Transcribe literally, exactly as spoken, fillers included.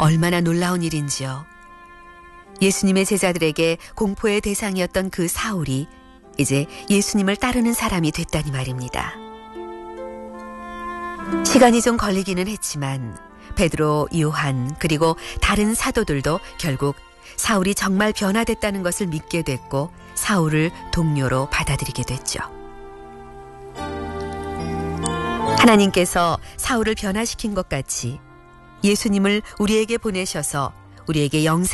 얼마나 놀라운 일인지요. 예수님의 제자들에게 공포의 대상이었던 그 사울이 이제 예수님을 따르는 사람이 됐다니 말입니다. 시간이 좀 걸리기는 했지만 베드로, 요한 그리고 다른 사도들도 결국 사울이 정말 변화됐다는 것을 믿게 됐고 사울을 동료로 받아들이게 됐죠. 하나님께서 사울을 변화시킨 것 같이 예수님을 우리에게 보내셔서 우리에게 영생